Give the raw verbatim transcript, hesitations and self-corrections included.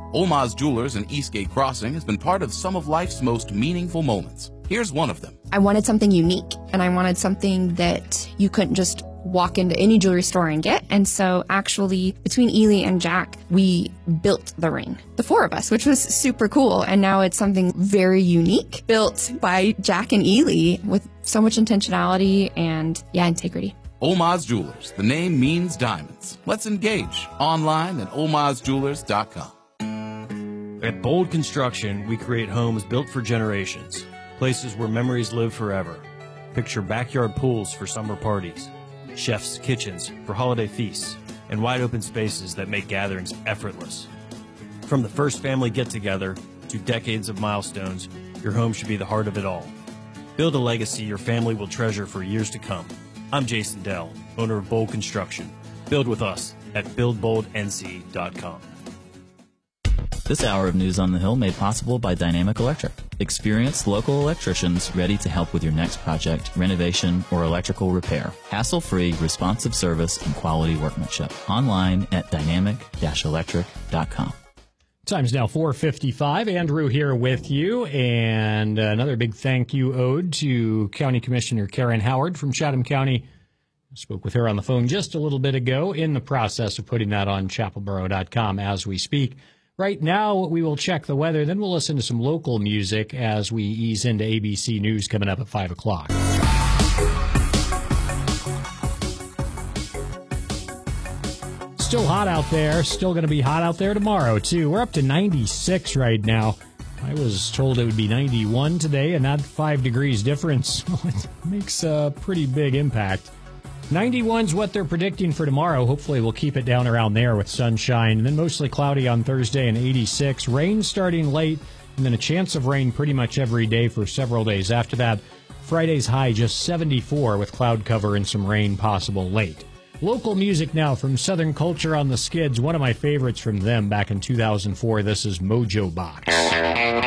Olmaz Jewelers in Eastgate Crossing has been part of some of life's most meaningful moments. Here's one of them. I wanted something unique, and I wanted something that you couldn't just walk into any jewelry store and get. And so actually, between Ely and Jack, we built the ring, the four of us, which was super cool. And now it's something very unique, built by Jack and Ely with so much intentionality and, yeah, integrity. Olmaz Jewelers. The name means diamonds. Let's engage online at olmaz jewelers dot com. At Bold Construction, we create homes built for generations, places where memories live forever. Picture backyard pools for summer parties, chef's kitchens for holiday feasts, and wide open spaces that make gatherings effortless. From the first family get-together to decades of milestones, your home should be the heart of it all. Build a legacy your family will treasure for years to come. I'm Jason Dell, owner of Bold Construction. Build with us at build bold n c dot com. This hour of News on the Hill made possible by Dynamic Electric. Experienced local electricians ready to help with your next project, renovation, or electrical repair. Hassle-free, responsive service and quality workmanship. Online at dynamic dash electric dot com. Time's now four fifty-five. Andrew here with you, and another big thank you owed to County Commissioner Karen Howard from Chatham County. I spoke with her on the phone just a little bit ago, in the process of putting that on chapel borough dot com as we speak. Right now, we will check the weather, then we'll listen to some local music as we ease into A B C News coming up at five o'clock. Still hot out there. Still going to be hot out there tomorrow, too. We're up to ninety-six right now. I was told it would be ninety-one today, and that five degrees difference it makes a pretty big impact. ninety-one's what they're predicting for tomorrow. Hopefully we'll keep it down around there with sunshine, and then mostly cloudy on Thursday and eighty-six. Rain starting late, and then a chance of rain pretty much every day for several days after that. Friday's high just seventy-four with cloud cover and some rain possible late. Local music now from Southern Culture on the Skids. One of my favorites from them back in two thousand four. This is Mojo Box.